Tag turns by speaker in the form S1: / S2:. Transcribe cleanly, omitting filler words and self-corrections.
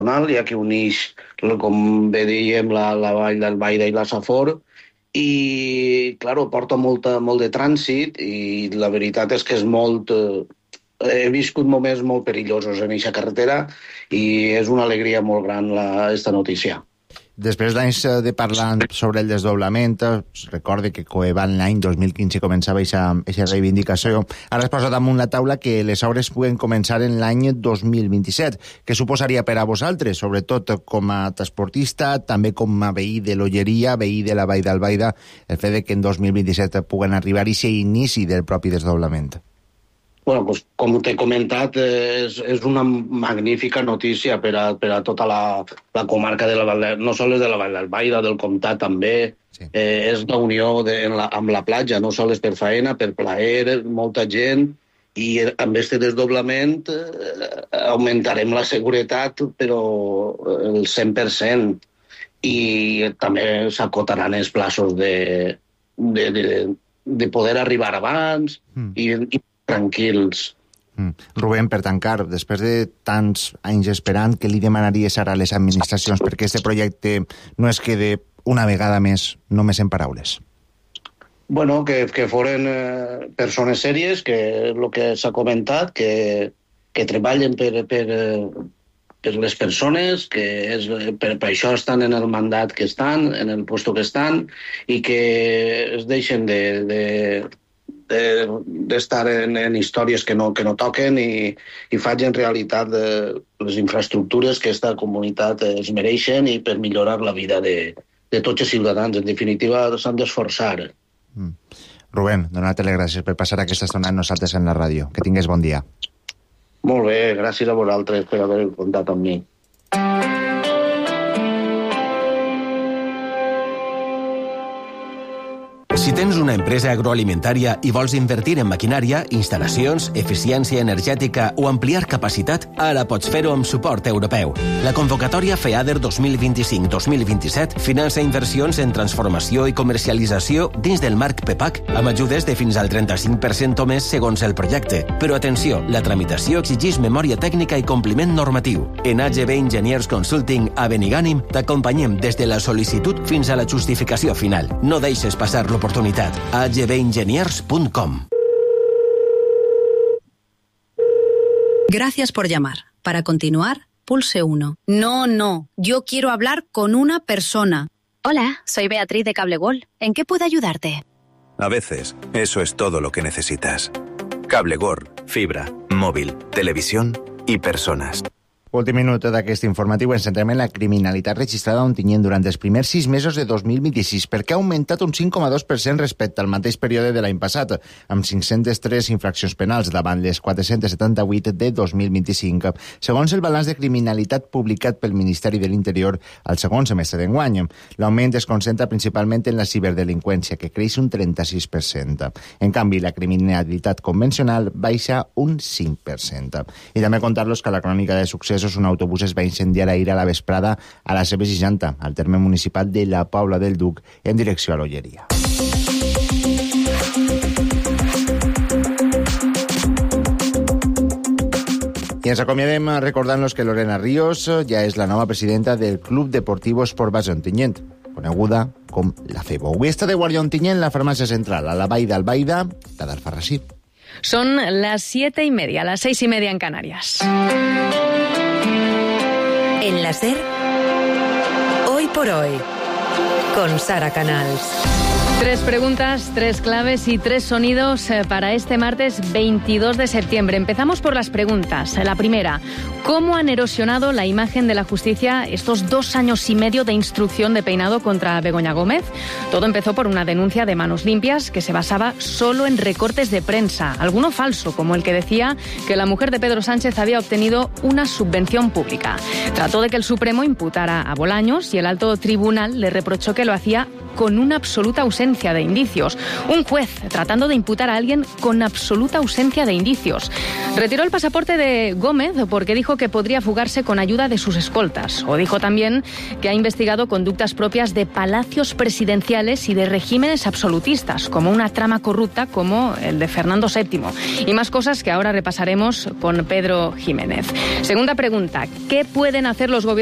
S1: ja que uneix, com bé dèiem, la vall d'Albaida i la Safor, i, clar, porta molt de trànsit i la veritat és que és molt... he viscut moments molt perillosos en aquesta carretera i és una alegria molt gran esta notícia.
S2: Després d'anys de parlar sobre el desdoblament, recorde que Coeval l'any 2015 començava aquesta reivindicació. Ara es posa damunt la taula que les obres puguen començar en l'any 2027. Què suposaria per a vosaltres, sobretot com a transportista, també com a veí de l'Olleria, veí de la Vall d'Albaida, el fet de que en 2027 puguen arribar i ser inici del propi desdoblament?
S1: Bueno, pues, com t'he comentat, és una magnífica notícia per a tota la comarca de la Vall d'Albaida, no sols de la Vall d'Albaida, del comtat també. Sí. És la unió amb la platja, no sols per faena, per plaer, molta gent, i amb aquest desdoblament augmentarem la seguretat, però el 100%, i també s'acotaran els plaços de poder arribar abans i tranquils.
S2: Rubén, per tancar, després de tants anys esperant, què li demanaries ara a les administracions perquè aquest projecte no es quede una vegada més només en paraules?
S1: Bueno, que foren persones sèries, que el que s'ha comentat, que treballen per les persones, que per això estan en el mandat que estan, en el puesto que estan, i que es deixen d'estar en històries que no toquen i facin realitat les infraestructures que aquesta comunitat es mereixen i per millorar la vida de tots els ciutadans. En definitiva, s'han d'esforçar.
S2: Rubén, donar-te les gràcies per passar aquesta estona amb nosaltres en la ràdio. Que tingues bon dia.
S1: Molt bé, gràcies a vosaltres per haver comptat amb mi.
S3: Si tens una empresa agroalimentària i vols invertir en maquinària, instal·lacions, eficiència energètica o ampliar capacitat, ara pots fer-ho amb suport europeu. La convocatòria FEADER 2025-2027 finança inversions en transformació i comercialització dins del marc PEPAC amb ajudes de fins al 35% o més segons el projecte. Però atenció, la tramitació exigeix memòria tècnica i compliment normatiu. En AGB Engineers Consulting a Benigànim t'acompanyem des de la sol·licitud fins a la justificació final. No deixes passar l'oportunitat. agbengeniers.com.
S4: Gracias por llamar. Para continuar, pulse 1. No, yo quiero hablar con una persona.
S5: Hola, soy Beatriz de Cablegol. ¿En qué puedo ayudarte?
S6: A veces, eso es todo lo que necesitas. Cablegol, fibra, móvil, televisión y personas.
S2: Últim minut d'aquest informatiu, ens centrem en la criminalitat registrada a Ontinyent durant els primers 6 mesos de 2026, perquè ha augmentat un 5,2% respecte al mateix període de l'any passat, amb 503 infraccions penals davant les 478 de 2025, segons el balanç de criminalitat publicat pel Ministeri de l'Interior al segon semestre d'enguany. L'augment es concentra principalment en la ciberdelinqüència, que creix un 36%. En canvi, la criminalitat convencional baixa un 5%. I també contar-los que la crònica de successos un autobús es va incendiar ahir a la vesprada a la C60, al terme municipal de la Pobla del Duc, en direcció a l'Olleria. I ens acomiadem recordant-nos que Lorena Ríos ja és la nova presidenta del Club Deportivo Esport Base Ontinyent, coneguda com la FEBO. Avui està de guàrdia a Ontinyent, la farmàcia central, a la Vall d'Albaida, la d'Alfarrasí.
S7: Son las 7:30, las 6:30 en Canarias.
S8: En la SER, Hoy por Hoy, con Sara Canals.
S7: 3 preguntas, 3 claves y 3 sonidos para este martes 22 de septiembre. Empezamos por las preguntas. La primera, ¿cómo han erosionado la imagen de la justicia estos 2 años y medio de instrucción de peinado contra Begoña Gómez? Todo empezó por una denuncia de Manos Limpias que se basaba solo en recortes de prensa, alguno falso, como el que decía que la mujer de Pedro Sánchez había obtenido una subvención pública. Trató de que el Supremo imputara a Bolaños y el alto tribunal le reprochó que lo hacía con una absoluta ausencia ausencia de indicios. Un juez tratando de imputar a alguien con absoluta ausencia de indicios. Retiró el pasaporte de Gómez porque dijo que podría fugarse con ayuda de sus escoltas. O dijo también que ha investigado conductas propias de palacios presidenciales y de regímenes absolutistas, como una trama corrupta como el de Fernando VII. Y más cosas que ahora repasaremos con Pedro Jiménez. Segunda pregunta, ¿qué pueden hacer los gobiernos